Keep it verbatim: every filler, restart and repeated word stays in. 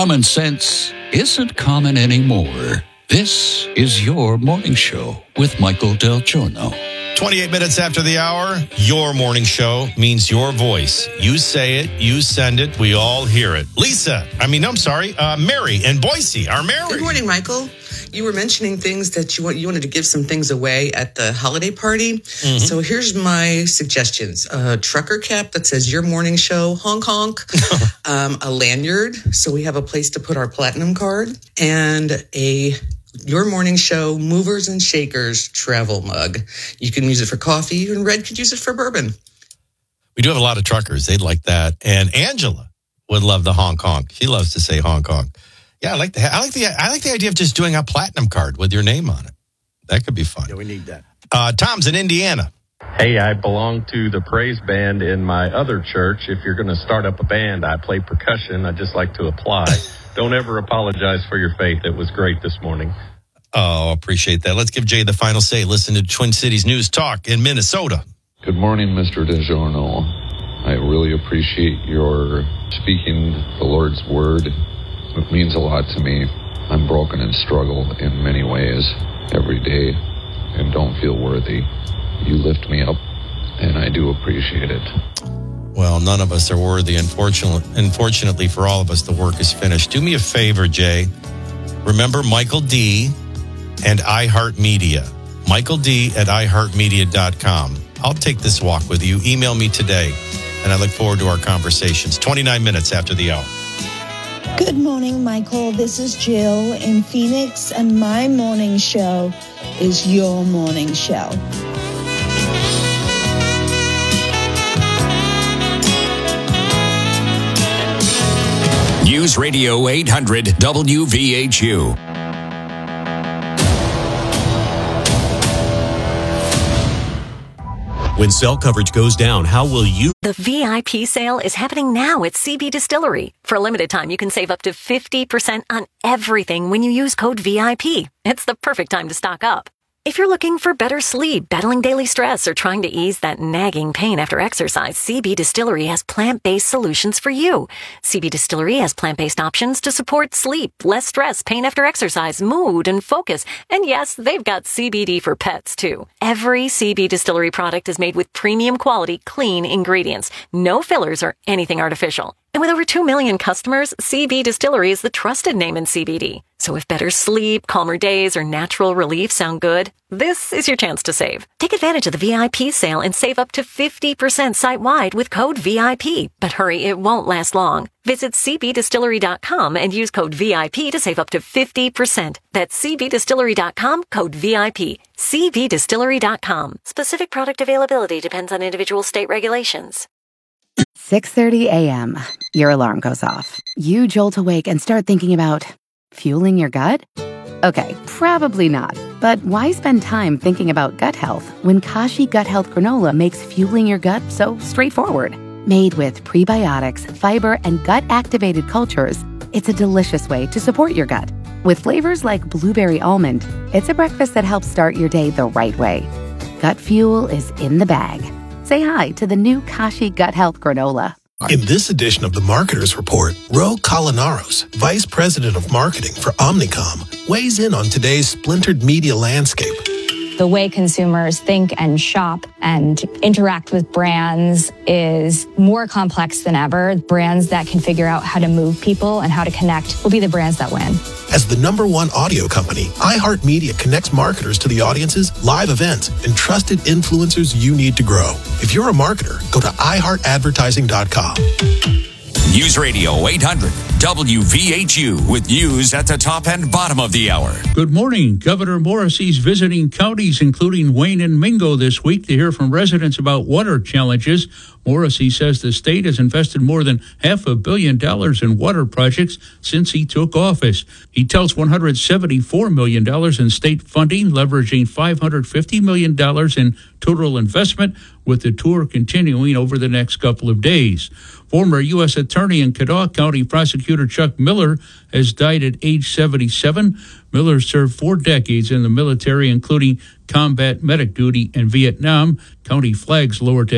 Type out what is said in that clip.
Common sense isn't common anymore. This is your morning show with Michael Del Giorno. twenty-eight minutes after the hour, your morning show means your voice. You say it, you send it, we all hear it. Lisa, I mean, I'm sorry, uh, Mary in Boise, our Mary. Good morning, Michael. You were mentioning things that you want, you wanted to give some things away at the holiday party. Mm-hmm. So here's my suggestions. A trucker cap that says your morning show, honk honk. um, a lanyard, so we have a place to put our platinum card. And a Your Morning Show Movers and Shakers travel mug. You can use it for coffee, and Red could use it for bourbon. We do have a lot of truckers. They'd like that. And Angela would love the honk honk. She loves to say honk honk. Yeah, I like the I like the I like the idea of just doing a platinum card with your name on it. That could be fun. Yeah, we need that. Uh, Tom's in Indiana. Hey, I belong to the praise band in my other church. If you're going to start up a band, I play percussion. I just like to apply. Don't ever apologize for your faith. It was great this morning. Oh, appreciate that. Let's give Jay the final say. Listen to Twin Cities News Talk in Minnesota. Good morning, Mister DiGiorno. I really appreciate your speaking the Lord's word. It means a lot to me. I'm broken and struggle in many ways every day and don't feel worthy. You lift me up, and I do appreciate it. Well, none of us are worthy. Unfortunately, unfortunately for all of us, the work is finished. Do me a favor, Jay. Remember Michael D. and iHeartMedia. Michael D. at i heart media dot com. I'll take this walk with you. Email me today, and I look forward to our conversations. twenty-nine minutes after the hour. Good morning, Michael. This is Jill in Phoenix, and my morning show is your morning show. News Radio eight hundred W V H U. When cell coverage goes down, how will you? The V I P sale is happening now at C B Distillery. For a limited time, you can save up to fifty percent on everything when you use code V I P. It's the perfect time to stock up. If you're looking for better sleep, battling daily stress, or trying to ease that nagging pain after exercise, C B Distillery has plant-based solutions for you. C B Distillery has plant-based options to support sleep, less stress, pain after exercise, mood, and focus. And yes, they've got C B D for pets, too. Every C B Distillery product is made with premium quality, clean ingredients. No fillers or anything artificial. And with over two million customers, C B Distillery is the trusted name in C B D. So if better sleep, calmer days, or natural relief sound good, this is your chance to save. Take advantage of the V I P sale and save up to fifty percent site-wide with code V I P. But hurry, it won't last long. Visit c b distillery dot com and use code V I P to save up to fifty percent. That's c b distillery dot com, code V I P. c b distillery dot com. Specific product availability depends on individual state regulations. six thirty a.m. Your alarm goes off. You jolt awake and start thinking about fueling your gut? Okay, probably not. But why spend time thinking about gut health when Kashi Gut Health Granola makes fueling your gut so straightforward? Made with prebiotics, fiber, and gut-activated cultures, it's a delicious way to support your gut. With flavors like blueberry almond, it's a breakfast that helps start your day the right way. Gut fuel is in the bag. Say hi to the new Kashi Gut Health Granola. In this edition of the Marketers Report, Ro Colinaros, Vice President of Marketing for Omnicom, weighs in on today's splintered media landscape. The way consumers think and shop and interact with brands is more complex than ever. Brands that can figure out how to move people and how to connect will be the brands that win. As the number one audio company, iHeartMedia connects marketers to the audiences, live events, and trusted influencers you need to grow. If you're a marketer, go to i heart advertising dot com. News Radio eight hundred W V H U with news at the top and bottom of the hour. Good morning. Governor Morrissey's visiting counties, including Wayne and Mingo, this week to hear from residents about water challenges. Morrissey says the state has invested more than half a billion dollars in water projects since he took office. He tells one hundred seventy-four million dollars in state funding, leveraging five hundred fifty million dollars in total investment, with the tour continuing over the next couple of days. Former U S Attorney and Kanawha County Prosecutor Chuck Miller has died at age seventy-seven. Miller served four decades in the military, including combat medic duty in Vietnam. County flags lowered to